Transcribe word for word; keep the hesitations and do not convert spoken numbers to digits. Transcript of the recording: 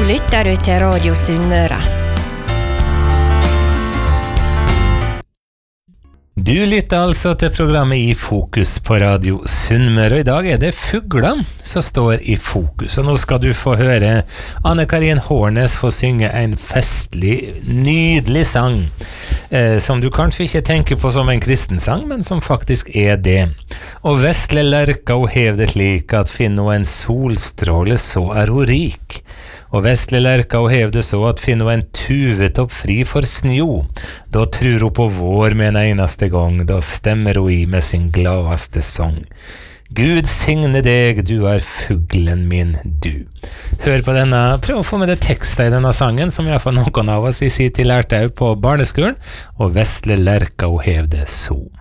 lytter du til Radio Sunnmøre. Du lytter altså til programmet I Fokus på Radio Sunnmøre, og I dag er det fugler som står I fokus. Og nå skal du få høre Anne-Karin Hårnes få synge en festlig, nydelig sang, eh, som du kanskje ikke tenker på som en kristensang, men som faktisk er det. Og vesle lærka og hev det slik at finner hun en solstråle, så er hun rik. Og vesle lærka og hev det så at finner hun en tuvetopp fri for snjo. Da tror hun på vår med en eneste gang, da stemmer hun I med sin gladeste sang. Gud signe deg, du er fuglen min, du. Hør på denne, prøv å få med det tekstet I denne sangen, som I hvert fall noen av oss I sin tid lærte på barneskolen, og vesle lærka og hev det så.